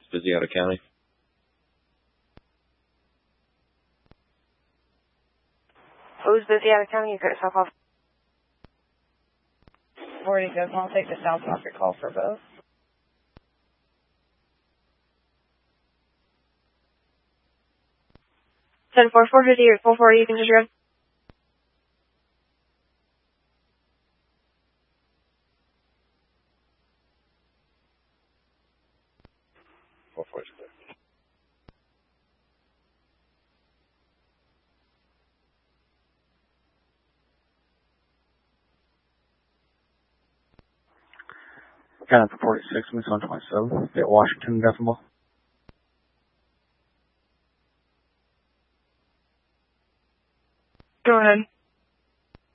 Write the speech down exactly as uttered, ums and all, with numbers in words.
Viziota County. Who's Viziota County? You cut yourself off. forty goes, I'll take the South Rocket call for both. ten four, four fifty or four forty, you can just run. four forty clear. Got up for forty-six, Miss one twenty-seven. State Washington decimal.